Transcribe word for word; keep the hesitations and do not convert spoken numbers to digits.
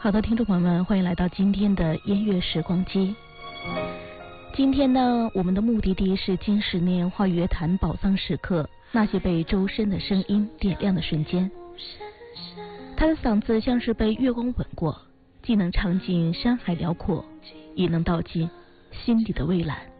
好的，听众朋友们，欢迎来到今天的音乐时光机。今天呢，我们的目的地是金石年华乐坛宝藏时刻，那些被周深的声音点亮的瞬间。他的嗓子像是被月光吻过，既能唱尽山海辽阔，也能道尽心底的蔚蓝。